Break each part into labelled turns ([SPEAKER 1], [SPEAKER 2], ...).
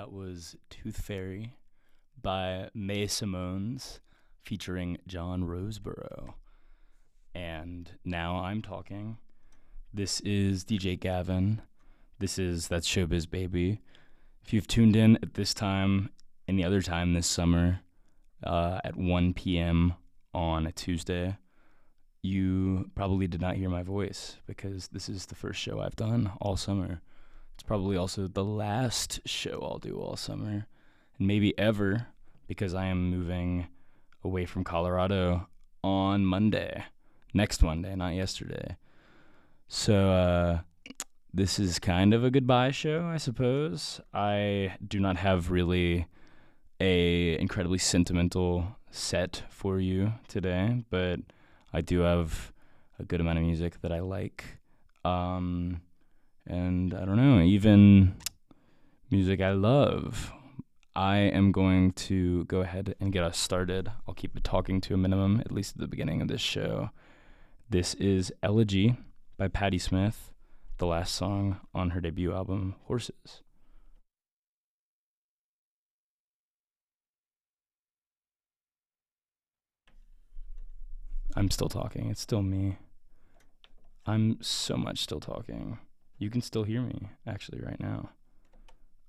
[SPEAKER 1] That was Tooth Fairy by May Simones featuring John Roseborough. And now I'm talking. This is DJ Gavin. That's Showbiz Baby. If you've tuned in at this time, any other time this summer, at 1 p.m. on a Tuesday, you probably did not hear my voice because this is the first show I've done all summer. It's probably also the last show I'll do all summer, and maybe ever, because I am moving away from Colorado on Monday. Next Monday, not yesterday. So this is kind of a goodbye show, I suppose. I do not have really a incredibly sentimental set for you today, but I do have a good amount of music that I like. And I don't know, even music I love. I am going to go ahead and get us started. I'll keep the talking to a minimum, at least at the beginning of this show. This is Elegy by Patti Smith, the last song on her debut album, Horses. I'm still talking. It's still me. I'm so much still talking. You can still hear me, actually, right now.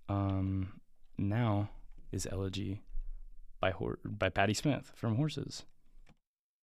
[SPEAKER 1] Now is Elegy by Patti Smith from Horses.